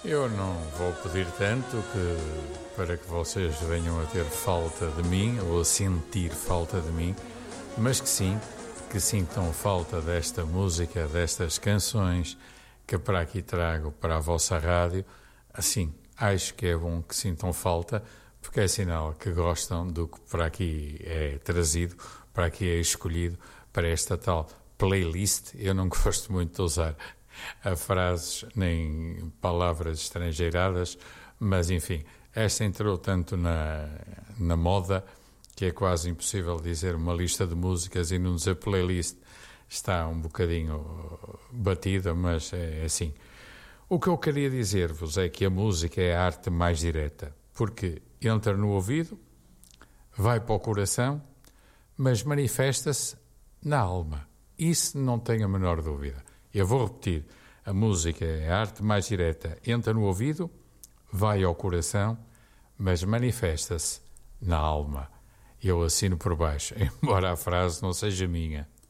Eu não vou pedir tanto para que vocês venham a ter falta de mim ou a sentir falta de mim, mas que sintam falta desta música, destas canções que para aqui trago para a vossa rádio. Assim, acho que é bom que sintam falta, porque é sinal que gostam do que para aqui é trazido, para aqui é escolhido, para esta tal playlist. Eu não gosto muito de usar a frases nem palavras estrangeiradas, mas enfim, esta entrou tanto na moda que é quase impossível dizer uma lista de músicas e não dizer playlist. Está um bocadinho batida, mas é assim. O que eu queria dizer-vos é que a música é a arte mais direta, porque entra no ouvido, vai para o coração, mas manifesta-se na alma. Isso não tenho a menor dúvida. Eu vou repetir, a música é a arte mais direta, entra no ouvido, vai ao coração, mas manifesta-se na alma. Eu assino por baixo, embora a frase não seja minha.